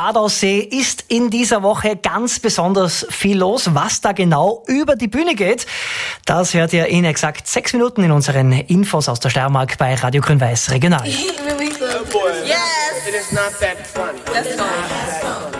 Gardasee ist in dieser Woche ganz besonders viel los. Was da genau über die Bühne geht, das hört ihr in exakt 6 Minuten in unseren Infos aus der Steiermark bei Radio Grün-Weiß Regional. Yes! It is not that funny. That's funny.